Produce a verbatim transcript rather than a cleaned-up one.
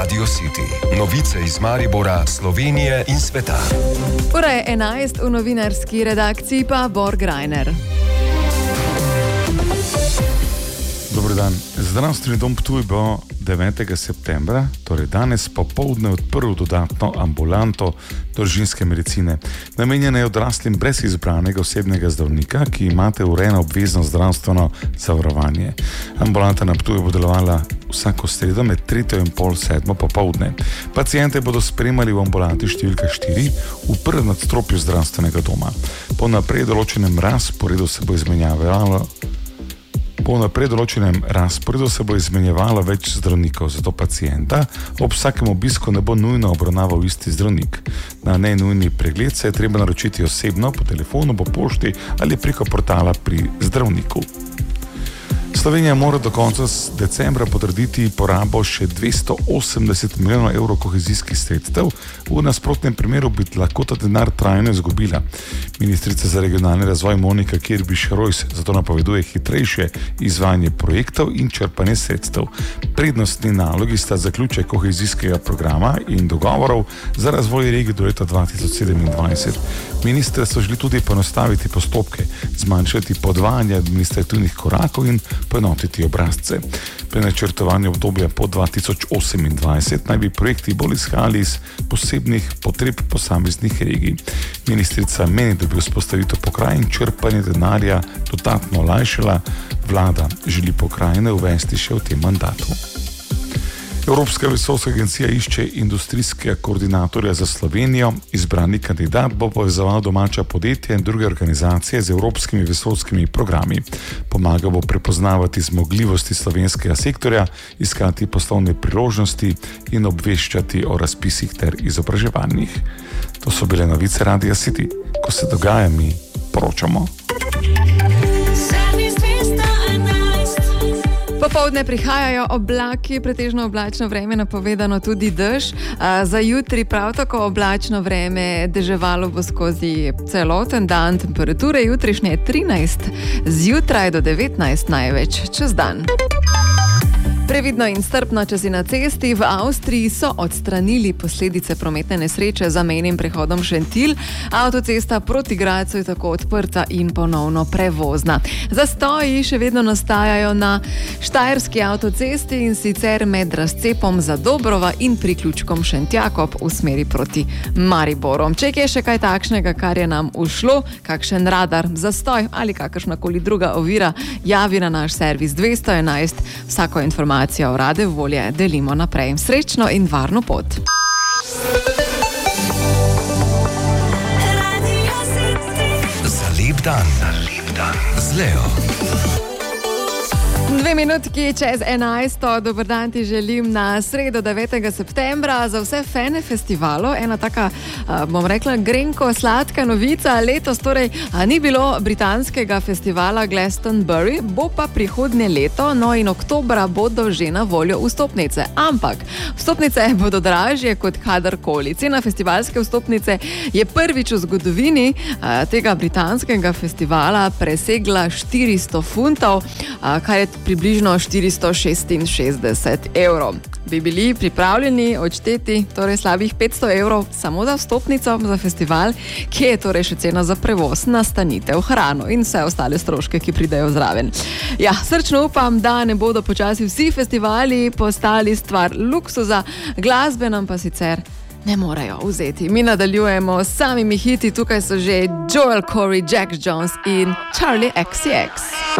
Radio City. Novice iz Maribora, Slovenije in sveta. Ura je enajst, v novinarski redakciji pa Bor Grajner. Dobar dan. Zdravstveni dom Ptuj bo devetega septembra, torej danes popoldne, odprl dodatno ambulanto družinske medicine. Namenjena je odraslim brez izbranega osebnega zdravnika, ki imate urejeno obvezno zdravstveno zavarovanje. Ambulanta na Ptuju bo delovala vsako sredo med tretjo in pol sedmo popoldne. Paciente bodo spremljali v ambulanti številka štiri v prvem nadstropju zdravstvenega doma. Po naprej določenem razporedu se bo izmenjavalo Po naprej določenem razporedu se bo izmenjevalo več zdravnikov, zato pacienta ob vsakem obisku ne bo nujno obravnaval isti zdravnik. Na nenujni pregled se je treba naročiti osebno, po telefonu, po pošti ali preko portala pri zdravniku. Slovenija mora do konca decembra potrditi porabo še dvesto osemdeset milijonov evrov kohezijskih sredstev, v nasprotnem primeru bi lahko ta denar trajno izgubila. Ministrica za regionalni razvoj Monika Kirbiš-Rojs zato napoveduje hitrejše izvajanje projektov in črpanje sredstev. Prednostni nalogi sta zaključek kohezijskega programa in dogovorov za razvoj regije do leta dva tisoč sedemindvajset. Ministrstvo želi tudi poenostaviti postopke, zmanjšati podvajanje administrativnih korakov in poenotiti obrazce. Pri načrtovanju obdobja po dva tisoč osemindvajset naj bi projekti bolj izhajali iz posebnih potreb posameznih regij. Ministrica meni, da bi vzpostavitev pokrajin črpanje denarja dodatno olajšala. Vlada želi pokrajine uvesti še v tem mandatu. Evropska vesoljska agencija išče industrijskega koordinatorja za Slovenijo. Izbrani kandidat bo povezoval domača podjetja in druge organizacije z evropskimi vesoljskimi programi. Pomagal bo prepoznavati zmogljivosti slovenskega sektorja, iskati poslovne priložnosti in obveščati o razpisih ter izobraževanjih. To so bile novice Radia City. Ko se dogaja, mi poročamo. Popoldne prihajajo oblaki, pretežno oblačno vreme, napovedano tudi dež. Za jutri prav tako oblačno vreme, deževalo bo skozi celoten dan, temperature jutrišnje trinajst, zjutraj do devetnajst največ čez dan. Previdno in strpno, če si na cesti. V Avstriji so odstranili posledice prometne nesreče za mejnim prehodom Šentilj. Avtocesta proti Gradcu je tako odprta in ponovno prevozna. Zastoji še vedno nastajajo na štajerski avtocesti in sicer med razcepom Zadobrova in priključkom Šentjakob v smeri proti Mariboru. Če je še kaj takšnega, kar je nam ušlo, kakšen radar, zastoj ali kakršnakoli druga ovira, javi na naš servis dvesto enajst. Vsako informacijo o rade volje delimo naprej. Srečno in varno pot. Za lep dan, za lep dan z Leo. Dve minutki čez enajsto, dober dan ti želim na sredo devetega septembra za vse fane festivalov. Ena taka, bom rekla, grenko sladka novica. Letos torej ni bilo britanskega festivala Glastonbury, bo pa prihodnje leto, no in oktobra bodo že na voljo vstopnice. Ampak vstopnice bodo dražje kot kadarkoli. Cena festivalske vstopnice je prvič v zgodovini tega britanskega festivala presegla štiristo funtov, kar je približno štiristo šestinšestdeset evrov. Bi bili pripravljeni odšteti torej slabih petsto evrov samo za vstopnico za festival, ki je torej še cena za prevoz, nastanitev, hrano in vse ostale stroške, ki pridejo zraven. Ja, srčno upam, da ne bodo počasi vsi festivali postali stvar luksuza, glasbe nam pa sicer ne morejo vzeti. Mi nadaljujemo s samimi hiti, tukaj so že Joel Corey, Jack Jones in Charlie X C X.